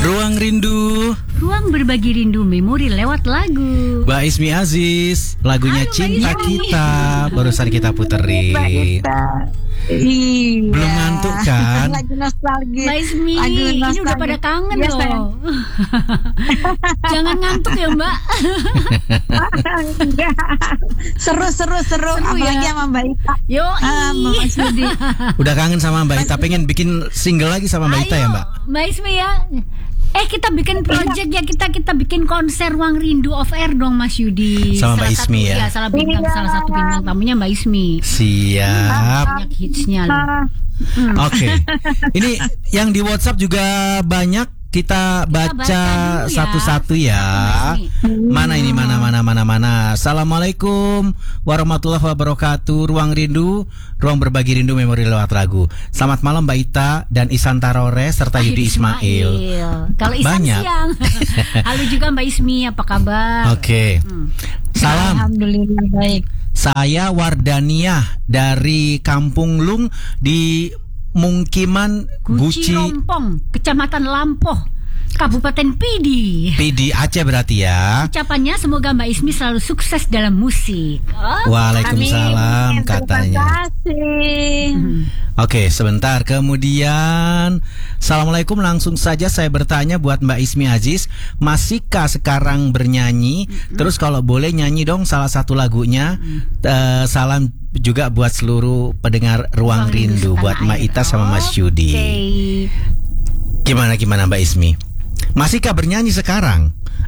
Ruang Rindu, ruang berbagi rindu memori lewat lagu. Mbak Ismi Aziz, lagunya Halo, Cinta Mbak Ismi. Kita barusan kita puterin. Iya. Belum ngantuk kan? Lagi nostalgia. Mbak Ismi, Lagu ini udah nostalgia. pada kangen Iya, loh. sayang. Jangan ngantuk ya Mbak. Enggak. Seru apalagi ya. sama Mbak Ita. Yo, Sama Mas Yudi. Udah kangen sama Mbak Ita, pengen bikin single lagi sama Mbak Ita ya Mbak? Mbak Ismi ya. Kita bikin project ya, kita bikin konser Ruang Rindu off air dong Mas Yudi. Sama Mbak Salah Ismi satu, ya? Salah satu bintang tamunya Mbak Ismi. Siap. Banyak hitsnya loh. Oke. Ini yang di WhatsApp juga banyak. Kita baca baca dulu ya. satu-satu ya. Mana ini mana. Assalamualaikum warahmatullahi wabarakatuh. Ruang Rindu, ruang berbagi rindu memori lewat lagu. Selamat malam Mbak Ita dan Isan Tarore serta Yudi Ismail. Kalau Isan Banyak. siang. Halo juga Mbak Ismi, apa kabar? Oke. Salam. Alhamdulillah baik. Saya Wardaniah dari Kampung Lung di Mungkiman Guci Guci Lompong, Kecamatan Lampoh, Kabupaten Pidi. Pidi Aceh berarti ya. Ucapannya semoga Mbak Ismi selalu sukses dalam musik. Waalaikumsalam Amin. katanya. Terima kasih. Oke, sebentar. Kemudian Assalamualaikum, langsung saja saya bertanya buat Mbak Ismi Aziz, masihkah sekarang bernyanyi? Terus kalau boleh nyanyi dong salah satu lagunya. Salam juga buat seluruh pendengar Ruang Rindu, buat Mbak Ita sama Mas Yudi. Gimana Mbak Ismi? Masihkah bernyanyi sekarang?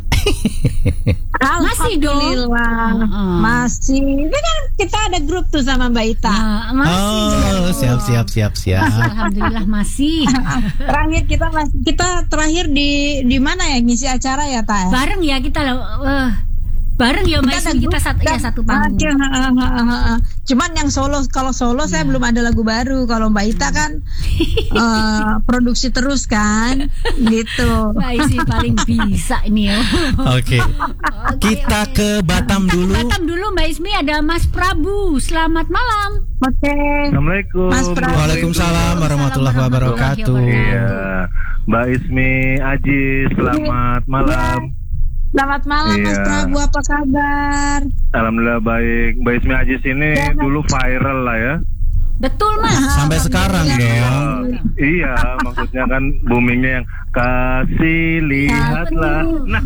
Masih dong. Alhamdulillah. Masih. Ini kan kita ada grup tuh sama Mbak Ita. Masih. Oh, siap. Alhamdulillah masih. Terakhir kita terakhir di mana ya ngisi acara ya Ta? Bareng ya kita bareng ya Mbak Ismi, kita satu panggung. Cuman yang kalau solo saya belum ada lagu baru. Kalau Mbak Ita kan produksi terus kan, gitu. Mbak Ismi paling bisa ini ya. Oke. Kita ke Batam dulu. Batam dulu Mbak Ismi, ada Mas Prabu. Selamat malam. Oke. Assalamualaikum. Mas Prabu. Waalaikumsalam warahmatullahi wabarakatuh. Iya, Mbak Ismi Aji, selamat malam. Selamat malam Mas Iya. Prabu, apa kabar? Alhamdulillah baik. Mbak Ismi Aji ini dulu viral lah ya. Betul Mas. Sampai sekarang dong. Iya, maksudnya kan boomingnya yang kasih lihatlah. Nah,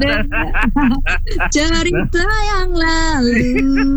Cerita yang lalu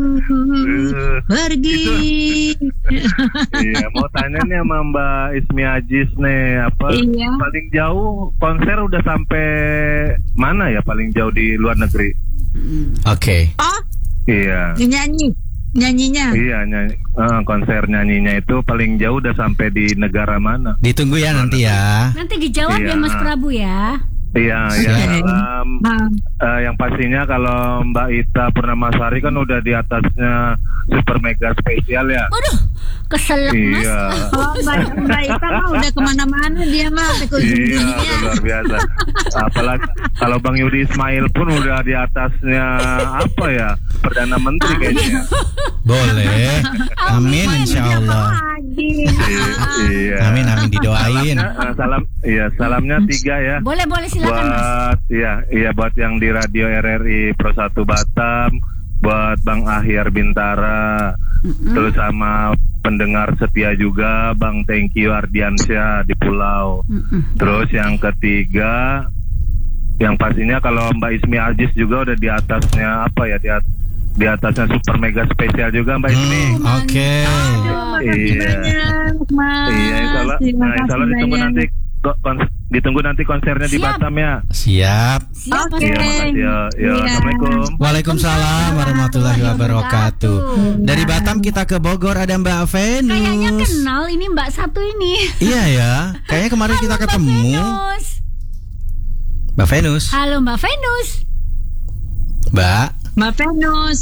pergi. iya, mau tanya nih sama Mbak Ismi Ajis nih, apa Iya. paling jauh konser udah sampai mana ya paling jauh di luar negeri? Oke. Oh, Iya. nyanyinya. Iya, konser nyanyinya itu paling jauh udah sampai di negara mana? Ditunggu ya nanti ya. Nanti dijawab Iya. ya Mas Prabu ya. Iya, ya. Yang pastinya kalau Mbak Ita Purnamasari kan udah di atasnya super mega spesial ya. Waduh, keselak Mas. Iya. Oh, Mbak Ita mah udah kemana-mana dia mah ikut Iya, dunia. luar biasa. Apalagi kalau Bang Yudi Ismail pun udah di atasnya apa ya? Perdana Menteri kayaknya. Boleh. Amin insyaallah. Iya. Amin didoain. Salamnya 3 ya. Boleh silakan Mas. Buat yang di radio RRI Pro 1 Batam, buat Bang Ahyar Bintara, terus sama pendengar setia juga Bang Thank You Ardiansyah di Pulau. Terus yang ketiga, yang pastinya kalau Mbak Ismi Aziz juga udah di atasnya apa ya, di atasnya super mega spesial juga Mbak Ismi. Oke. Iya. Iya, insya Allah ditunggu nanti konsernya di Siap. Batam ya. Siap. Siap Mas. Oke. Iya, makasih ya. Iya. Assalamualaikum. Waalaikumsalam warahmatullahi wabarakatuh. Dari Batam kita ke Bogor, ada Mbak Venus. Kayaknya kenal ini Mbak satu ini. Iya ya. Kayaknya kemarin kita Mbak ketemu. Venus. Mbak Venus. Halo Mbak Venus. Mbak. Mbak Venus.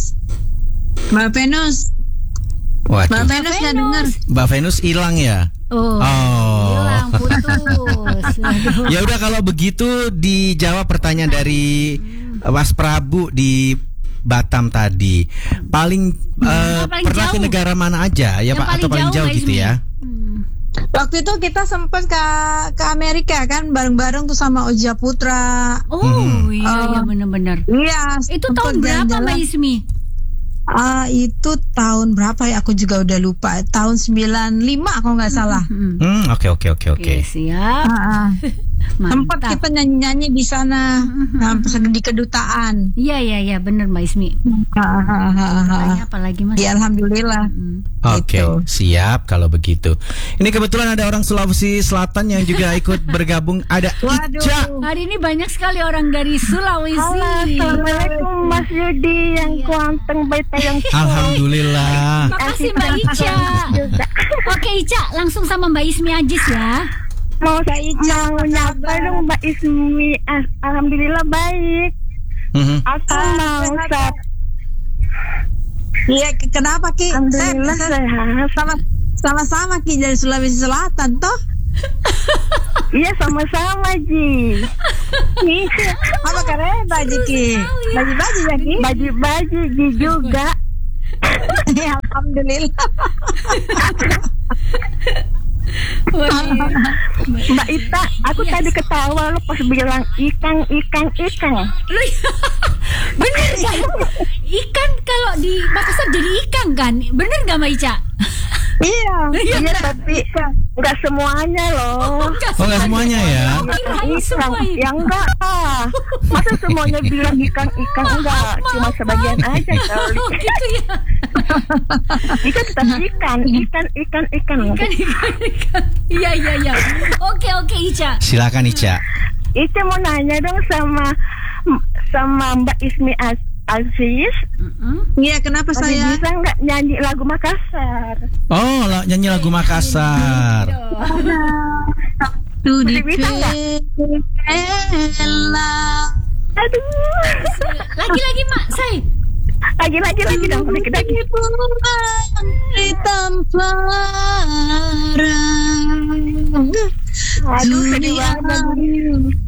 Waduh. Mbak Venus nggak dengar. Mbak Venus hilang ya? Oh. Hilang putus. Ya udah kalau begitu dijawab pertanyaan dari Mas Prabu di Batam tadi. Paling paling pernah jauh. ke negara mana aja ya Yang Pak, atau paling jauh Mbak gitu Ismi. ya? Waktu itu kita sempat ke Amerika kan bareng-bareng tuh sama Oja Putra. Oh iya benar-benar. Iya. Itu tahun sempet berapa Mbak jalan-jalan. Ismi? Itu tahun berapa ya? Aku juga udah lupa. Tahun 95 kalau nggak salah. Oke. Oke, siap. Sempat Mantap. kita nyanyi-nyanyi di sana di kedutaan. Iya benar Mbak Ismi. Tanya apa lagi Mas? Ya alhamdulillah. Oke, Gitu. siap kalau begitu. Ini kebetulan ada orang Sulawesi Selatan yang juga ikut bergabung. Ada Waduh. Ica. Hari ini banyak sekali orang dari Sulawesi. Assalamualaikum Mas Yudi yang kuanteng baik yang Alhamdulillah. Makasih Mbak Ica. Oke Ica, langsung sama Mbak Ismi Ajis ya. mau nyapa dong Mbak Ismi. Alhamdulillah baik. Aku mau Iya, kenapa Ki? Alhamdulillah sehat. Sama-sama Ki dari Sulawesi Selatan toh? Iya sama-sama Ji. Apa keren baju Ki? Baju-baju ya Ki? Baju-baju Ji juga. Ya, alhamdulillah. Mbak Ita, aku tadi ketawa lo pas bilang ikan. Bener kan? Ikan kalau di Makassar jadi ikan kan? Bener gak Mbak Ica? Iya. Iya tapi nggak semuanya loh. Oh, nggak semuanya ya? Kirain semua Ikan, itu. ya enggak ah. Masa semuanya bilang ikan enggak, cuma sebagian aja kali. Oh gitu ya. Ikan tetap ikan. Iya. Oke Ica. Silakan Ica. Itu mau nanya dong sama Mbak Ismi Aziz. Iya, kenapa Masih saya? bisa nggak nyanyi lagu Makassar? Oh, nyanyi lagu Makassar. Tuh di Masih bisa nggak? Aduh. Lagi Mak, say. Lagi dong, sedikit lagi. Di tempat Aduh, sedih banget.